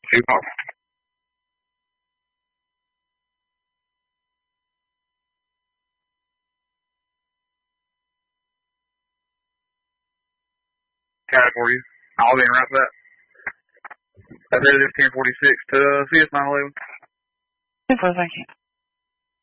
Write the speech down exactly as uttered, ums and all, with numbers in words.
Two pop. Got it for you. I'll be in right back. That's it, it's ten forty-six to C S nine eleven. Super, thank you.